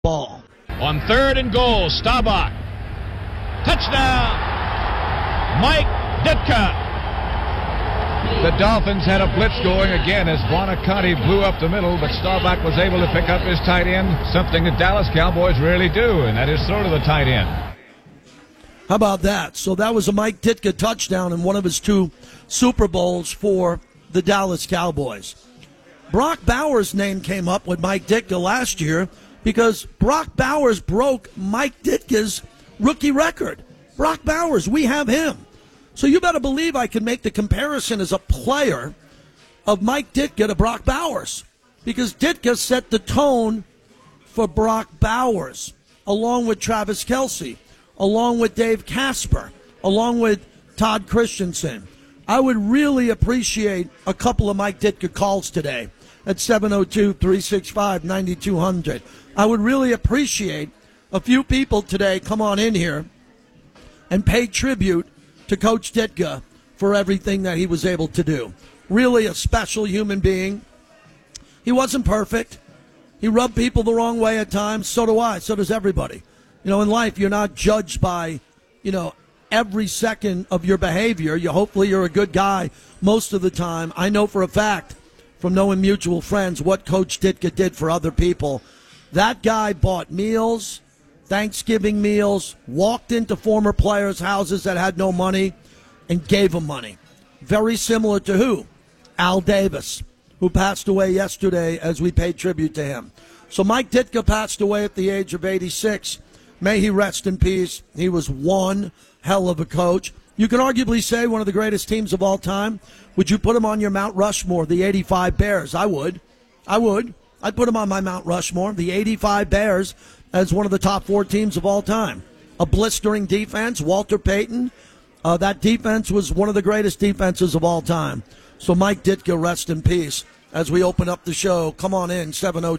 ball. On 3rd and goal, Staubach. Touchdown, Mike Ditka. The Dolphins had a blitz going again as Buoniconti blew up the middle, but Staubach was able to pick up his tight end, something the Dallas Cowboys rarely do, and that is throw to the tight end. How about that? So that was a Mike Ditka touchdown in one of his 2 Super Bowls for the Dallas Cowboys. Brock Bowers' name came up with Mike Ditka last year because Brock Bowers broke Mike Ditka's rookie record. Brock Bowers, we have him. So you better believe I can make the comparison as a player of Mike Ditka to Brock Bowers, because Ditka set the tone for Brock Bowers, along with Travis Kelce, along with Dave Casper, along with Todd Christensen. I would really appreciate a couple of Mike Ditka calls today at 702-365-9200. I would really appreciate a few people today come on in here and pay tribute to Coach Ditka for everything that he was able to do. Really a special human being. He wasn't perfect. He rubbed people the wrong way at times. So do I. So does everybody. In life, you're not judged by, every second of your behavior. Hopefully you're a good guy most of the time. I know for a fact from knowing mutual friends what Coach Ditka did for other people. That guy bought meals, Thanksgiving meals, walked into former players' houses that had no money and gave them money. Very similar to who? Al Davis, who passed away yesterday as we paid tribute to him. So Mike Ditka passed away at the age of 86. May he rest in peace. He was one hell of a coach. You could arguably say one of the greatest teams of all time. Would you put him on your Mount Rushmore, the 85 Bears? I would. I'd put him on my Mount Rushmore, the 85 Bears, as one of the top 4 teams of all time. A blistering defense, Walter Payton. That defense was one of the greatest defenses of all time. So Mike Ditka, rest in peace. As we open up the show, come on in,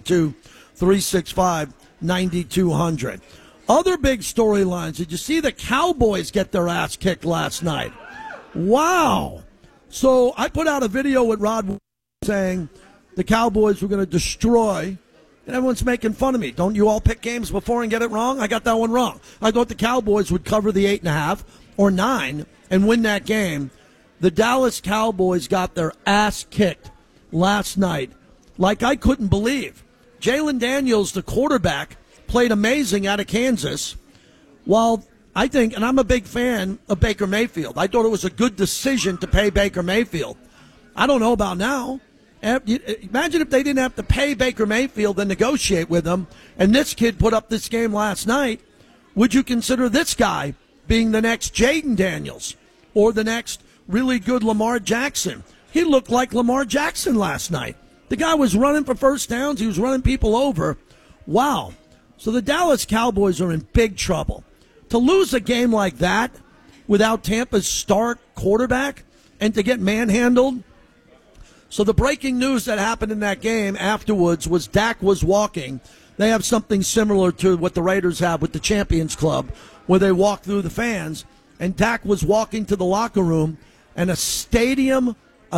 702-365-9200. Other big storylines. Did you see the Cowboys get their ass kicked last night? Wow. So I put out a video with Rod saying the Cowboys were going to destroy. And everyone's making fun of me. Don't you all pick games before and get it wrong? I got that one wrong. I thought the Cowboys would cover the 8.5 or 9 and win that game. The Dallas Cowboys got their ass kicked last night like I couldn't believe. Jalen Daniels, the quarterback, played amazing out of Kansas. While I think, and I'm a big fan of Baker Mayfield, I thought it was a good decision to pay Baker Mayfield. I don't know about now. Imagine if they didn't have to pay Baker Mayfield and negotiate with him, and this kid put up this game last night. Would you consider this guy being the next Jaden Daniels or the next really good Lamar Jackson? He looked like Lamar Jackson last night. The guy was running for first downs. He was running people over. Wow. So the Dallas Cowboys are in big trouble. To lose a game like that without Tampa's star quarterback and to get manhandled. So the breaking news that happened in that game afterwards was Dak was walking. They have something similar to what the Raiders have with the Champions Club, where they walk through the fans. And Dak was walking to the locker room, and a stadium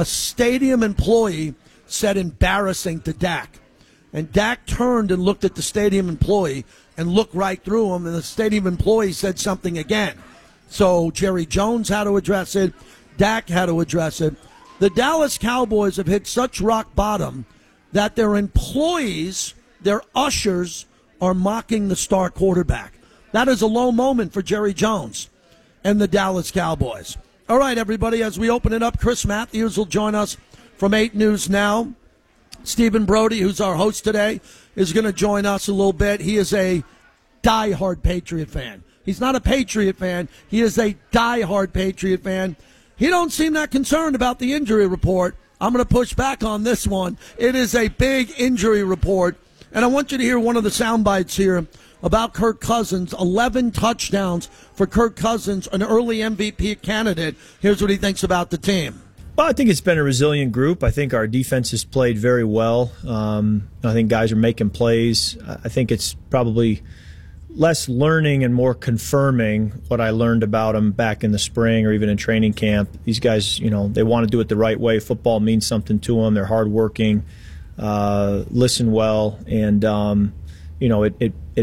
employee said embarrassing to Dak. And Dak turned and looked at the stadium employee and looked right through him, and the stadium employee said something again. So Jerry Jones had to address it. Dak had to address it. The Dallas Cowboys have hit such rock bottom that their employees, their ushers, are mocking the star quarterback. That is a low moment for Jerry Jones and the Dallas Cowboys. All right, everybody, as we open it up, Chris Matthews will join us from 8 News Now. Stephen Brody, who's our host today, is going to join us a little bit. He is a diehard Patriot fan. He's not a Patriot fan. He is a diehard Patriot fan. He don't seem that concerned about the injury report. I'm going to push back on this one. It is a big injury report. And I want you to hear one of the sound bites here about Kirk Cousins. 11 touchdowns for Kirk Cousins, an early MVP candidate. Here's what he thinks about the team. Well, I think it's been a resilient group. I think our defense has played very well. I think guys are making plays. I think it's probably less learning and more confirming what I learned about them back in the spring or even in training camp. These guys, they want to do it the right way. Football means something to them. They're hardworking, listen well, and it